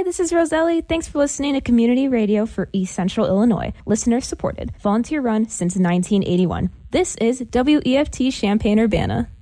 this is Roselli. Thanks for listening to Community Radio for East Central Illinois. Listener supported. Volunteer run since 1981. This is WEFT Champaign-Urbana.